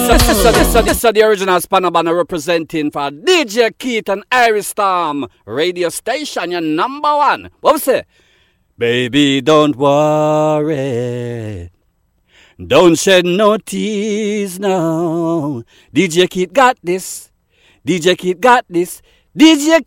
This is the original Spanabana representing for DJ Keith and Iris Storm radio station, your number one. What we say? Baby, don't worry. Don't shed no tears now. DJ Keith got this. DJ Keith got this. DJ